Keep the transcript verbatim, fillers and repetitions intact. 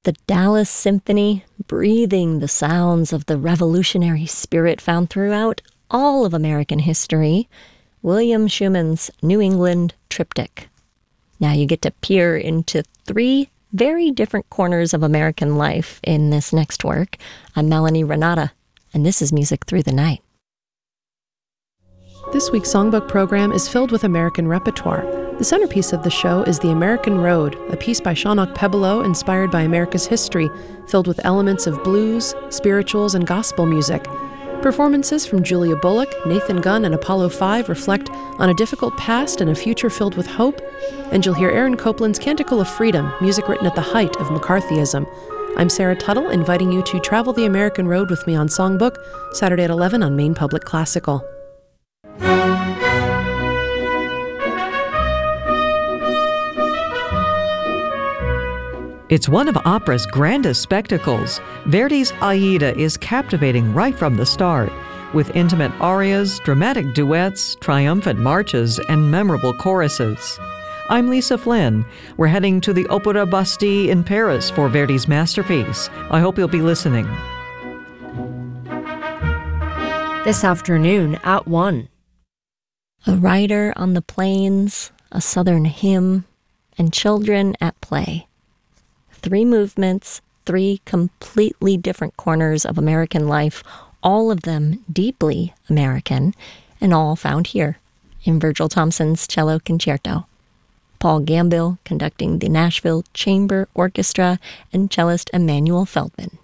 The Dallas Symphony, breathing the sounds of the revolutionary spirit found throughout all of American history. William Schumann's New England Triptych. Now you get to peer into three very different corners of American life in this next work. I'm Melanie Renata, and this is Music Through the Night. This week's songbook program is filled with American repertoire. The centerpiece of the show is The American Road, a piece by Shawnok Pebolo inspired by America's history, filled with elements of blues, spirituals, and gospel music. Performances from Julia Bullock, Nathan Gunn, and Apollo five reflect on a difficult past and a future filled with hope. And you'll hear Aaron Copland's Canticle of Freedom, music written at the height of McCarthyism. I'm Sarah Tuttle, inviting you to travel the American Road with me on Songbook, Saturday at eleven on Maine Public Classical. It's one of opera's grandest spectacles. Verdi's Aida is captivating right from the start, with intimate arias, dramatic duets, triumphant marches, and memorable choruses. I'm Lisa Flynn. We're heading to the Opéra Bastille in Paris for Verdi's masterpiece. I hope you'll be listening. This afternoon at one. A rider on the plains, a southern hymn, and children at play. Three movements, three completely different corners of American life, all of them deeply American, and all found here in Virgil Thomson's Cello Concerto. Paul Gambill conducting the Nashville Chamber Orchestra and cellist Emmanuel Feldman.